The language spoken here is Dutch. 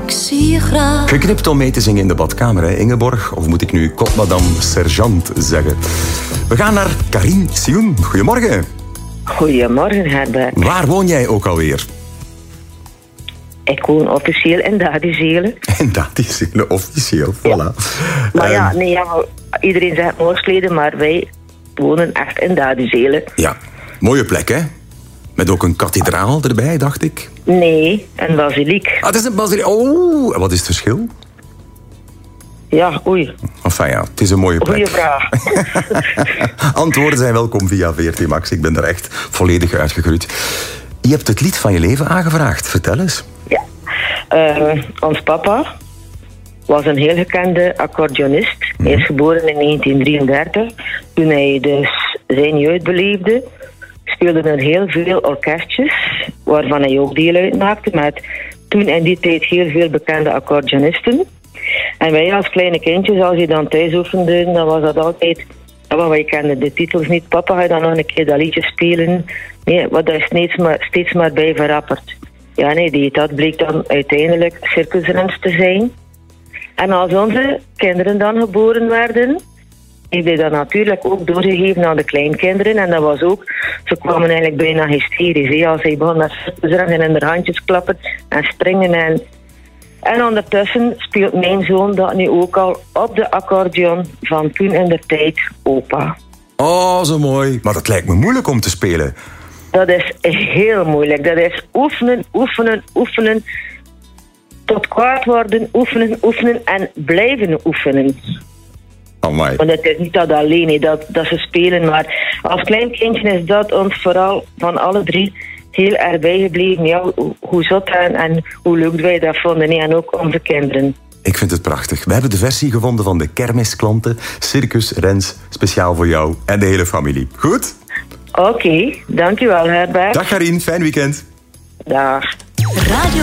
ik zie je graag. Geknipt om mee te zingen in de badkamer, hè, Ingeborg? Of moet ik nu Kot Madame Sergeant zeggen? We gaan naar Karin Sioen. Goedemorgen. Goedemorgen, Herbert. Waar woon jij ook alweer? Ik woon officieel in Dadizelen. In Dadizelen, officieel, voilà. Maar iedereen zegt Moorsleden, maar wij wonen echt in Dadizelen. Ja, mooie plek, hè? Met ook een kathedraal erbij, dacht ik. Nee, een basiliek. Ah, het is een basiliek. Oh, en wat is het verschil? Ja, oei. Enfin ja, het is een mooie plek. Goeie vraag. Antwoorden zijn welkom via VRT Max. Ik ben er echt volledig uitgegroeid. Je hebt het lied van je leven aangevraagd. Vertel eens. Ja. Ons papa was een heel gekende accordeonist. Hij is geboren in 1933. Toen hij dus zijn jeugd beleefde, speelden er heel veel orkestjes, waarvan hij ook deel uitmaakte, met toen in die tijd heel veel bekende accordeonisten. En wij als kleine kindjes, als je dan thuis oefende, dan was dat altijd... Ja, wij kenden de titels niet. Papa, ga je dan nog een keer dat liedje spelen? Nee, wat is steeds maar bij verrapperd. Ja, nee, dat bleek dan uiteindelijk circusrens te zijn. En als onze kinderen dan geboren werden, heeft hij dat natuurlijk ook doorgegeven aan de kleinkinderen. En dat was ook, ze kwamen eigenlijk bijna hysterisch. Hè, als hij begon met circusrens en in de handjes klappen en springen. En ondertussen speelt mijn zoon dat nu ook al op de accordeon van toen in de tijd opa. Oh, zo mooi. Maar dat lijkt me moeilijk om te spelen. Dat is heel moeilijk. Dat is oefenen. Tot kwaad worden, oefenen en blijven oefenen. Amai. Want het is niet dat alleen, dat ze spelen. Maar als klein kindje is dat ons vooral van alle drie heel erg bijgebleven. Ja, hoe zot en hoe leuk wij dat vonden. En ook onze kinderen. Ik vind het prachtig. We hebben de versie gevonden van de kermisklanten. Circus Rens, speciaal voor jou en de hele familie. Goed? Oké, dankjewel Herbert. Dag Karin, fijn weekend. Dag. Radio